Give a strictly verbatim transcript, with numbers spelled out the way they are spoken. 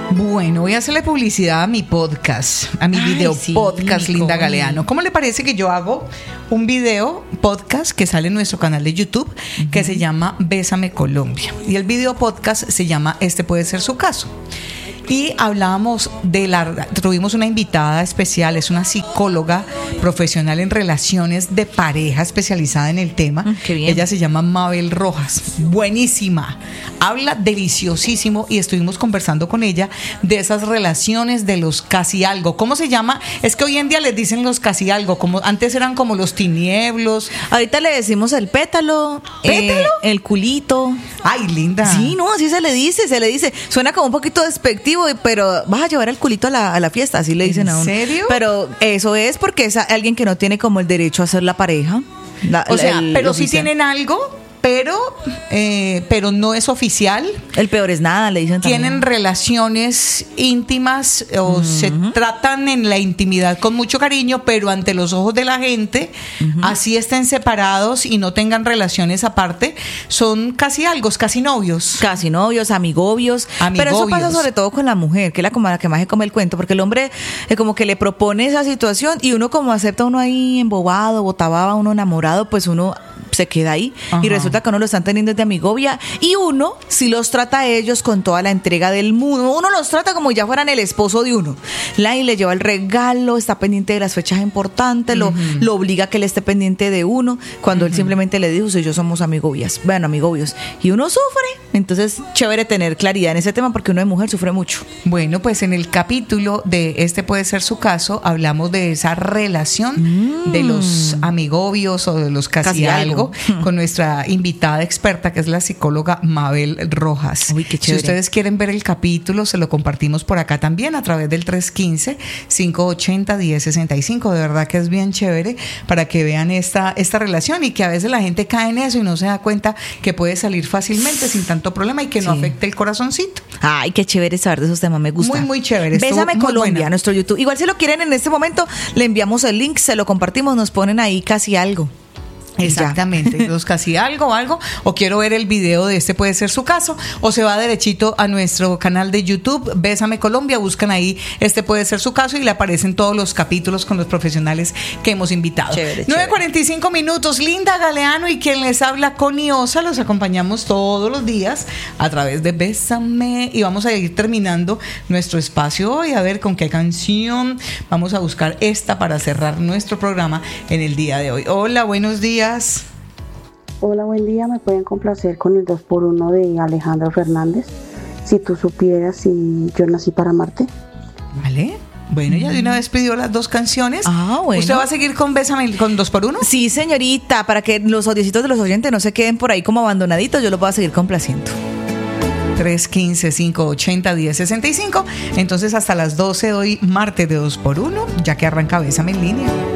Bueno, voy a hacerle publicidad a mi podcast, a mi Ay, video sí, podcast, Nicole. Linda Galeano. ¿Cómo le parece que yo hago un video podcast que sale en nuestro canal de YouTube uh-huh. que se llama Bésame Colombia? Y el video podcast se llama Este puede ser su caso. Y hablábamos de la, tuvimos una invitada especial, es una psicóloga profesional en relaciones de pareja especializada en el tema. Mm, qué bien. Ella se llama Mabel Rojas, buenísima, habla deliciosísimo y estuvimos conversando con ella de esas relaciones de los casi algo. ¿Cómo se llama? Es que hoy en día les dicen los casi algo, como antes eran como los tinieblos. Ahorita le decimos el pétalo, ¿Pétalo? eh, el culito. Ay, linda. Sí, no, así se le dice, se le dice. Suena como un poquito despectivo, pero vas a llevar el culito a la, a la fiesta, así le dicen a uno. ¿En serio? Pero eso es porque es alguien que no tiene como el derecho a ser la pareja. La, O sea, el- pero el sí oficial. tienen algo, pero, eh, pero no es oficial. El peor es nada, le dicen también. Tienen relaciones íntimas o uh-huh. se tratan en la intimidad con mucho cariño, pero ante los ojos de la gente, uh-huh. así estén separados y no tengan relaciones aparte, son casi algo, casi novios. Casi novios, amigobios. Amigobios. Pero eso pasa sobre todo con la mujer, que es la, como la que más se come el cuento, porque el hombre es como que le propone esa situación y uno como acepta uno ahí embobado, botababa, uno enamorado, pues uno se queda ahí. Ajá. Y resulta que uno lo están teniendo de amigovia y uno si los trata a ellos con toda la entrega del mundo. Uno los trata como ya fueran el esposo de uno. La y le lleva el regalo, está pendiente de las fechas importantes, uh-huh. lo, lo obliga a que él esté pendiente de uno, cuando uh-huh. él simplemente le dijo, si yo somos amigobias, bueno, amigobios. Y uno sufre. Entonces, chévere tener claridad en ese tema porque uno de mujer sufre mucho. Bueno, pues en el capítulo de Este puede ser su caso, hablamos de esa relación mm. de los amigobios o de los casi, casi algo, algo con nuestra invitada experta que es la psicóloga Mabel Rojas. Uy, qué si ustedes quieren ver el capítulo, se lo compartimos por acá también a través del tres uno cinco, cinco ocho cero, uno cero seis cinco. De verdad que es bien chévere para que vean esta, esta relación y que a veces la gente cae en eso y no se da cuenta que puede salir fácilmente sin tanto problema y que no sí. afecte el corazoncito. Ay, qué chévere saber de esos temas, me gusta. Muy, muy chévere. Bésame muy Colombia, buena. Nuestro YouTube. Igual si lo quieren en este momento, le enviamos el link, se lo compartimos, nos ponen ahí casi algo. Exactamente, los casi algo, algo, o quiero ver el video de Este puede ser su caso, o se va derechito a nuestro canal de YouTube, Bésame Colombia, buscan ahí Este puede ser su caso y le aparecen todos los capítulos con los profesionales que hemos invitado. Chévere, nueve cuarenta y cinco minutos, Linda Galeano y quien les habla, Connie Osa, los acompañamos todos los días a través de Bésame y vamos a ir terminando nuestro espacio hoy, a ver con qué canción vamos a buscar esta para cerrar nuestro programa en el día de hoy. Hola, buenos días. Hola, buen día. ¿Me pueden complacer con el dos por uno de Alejandro Fernández? Si tú supieras si yo nací para amarte. Vale. Bueno, ya de una vez pidió las dos canciones. Ah, bueno. ¿Usted va a seguir con Bésame con dos por uno? Sí, señorita, para que los audiecitos de los oyentes no se queden por ahí como abandonaditos, yo los voy a seguir complaciendo. tres uno cinco, cinco ocho cero, uno cero seis cinco. Entonces hasta las doce hoy, martes de dos por uno, ya que arranca Bésame en línea.